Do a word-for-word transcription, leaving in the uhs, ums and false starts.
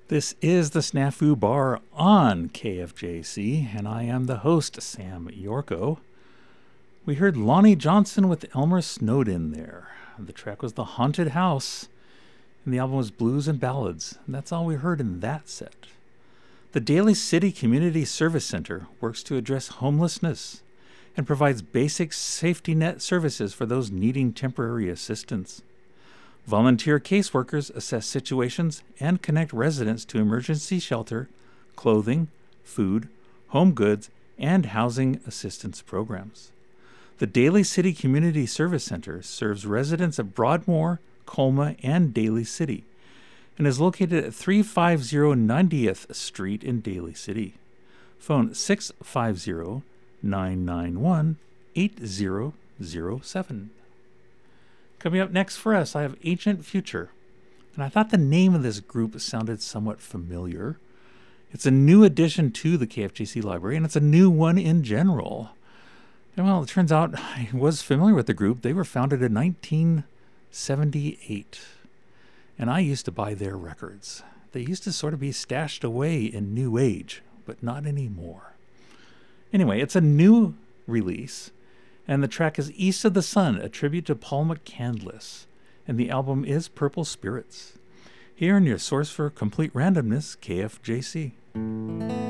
This is the Snafu Bar on K F J C, and I am the host, Sam Yorko. We heard Lonnie Johnson with Elmer Snowden there. The track was The Haunted House, and the album was Blues and Ballads. And that's all we heard in that set. The Daly City Community Service Center works to address homelessness and provides basic safety net services for those needing temporary assistance. Volunteer caseworkers assess situations and connect residents to emergency shelter, clothing, food, home goods, and housing assistance programs. The Daly City Community Service Center serves residents of Broadmoor, Colma, and Daly City, and is located at three fifty ninetieth Street in Daly City. Phone six five zero, nine nine one, eight zero zero seven. Coming up next for us, I have Ancient Future, and I thought the name of this group sounded somewhat familiar. It's a new addition to the K F J C library, and it's a new one in general. And well, it turns out I was familiar with the group. They were founded in nineteen seventy-eight, and I used to buy their records. They used to sort of be stashed away in New Age, but not anymore. Anyway, it's a new release, and the track is East of the Sun, a tribute to Paul McCandless, and the album is Purple Spirits. Here in your source for complete randomness, K F J C.